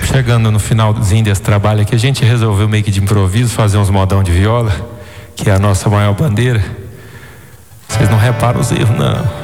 chegando no finalzinho desse trabalho aqui, a gente resolveu meio que de improviso fazer uns modão de viola, que é a nossa maior bandeira. Vocês não reparam os erros, não.